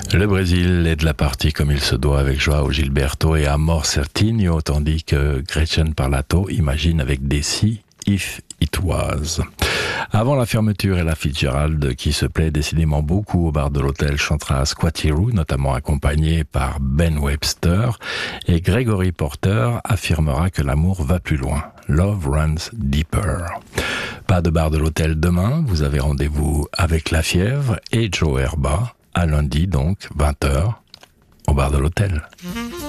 Le Brésil est de la partie comme il se doit avec João Gilberto et Amor Certinho, tandis que Gretchen Parlato imagine avec Desi If It Was. Avant la fermeture, Ella Fitzgerald, qui se plaît décidément beaucoup au bar de l'hôtel, chantera Squatty Roo, notamment accompagnée par Ben Webster, et Gregory Porter affirmera que l'amour va plus loin. Love runs deeper. Pas de bar de l'hôtel demain, vous avez rendez-vous avec La Fièvre et Joe Herba, à lundi donc, 20h, au bar de l'hôtel.